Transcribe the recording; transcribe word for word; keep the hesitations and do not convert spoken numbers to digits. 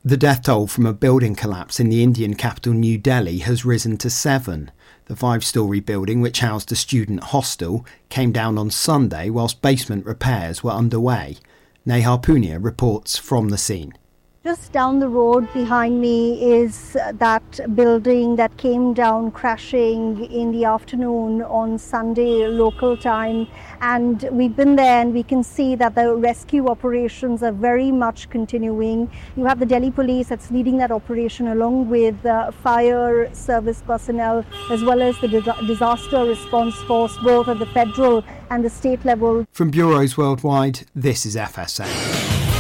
The death toll from a building collapse in the Indian capital New Delhi has risen to seven. The five-storey building, which housed a student hostel, came down on Sunday whilst basement repairs were underway. Nehar Punia reports from the scene. Just down the road behind me is that building that came down crashing in the afternoon on Sunday local time, and we've been there and we can see that the rescue operations are very much continuing. You have the Delhi police that's leading that operation along with uh, fire service personnel as well as the dis- disaster response force both at the federal and the state level. From bureaus worldwide, this is F S N.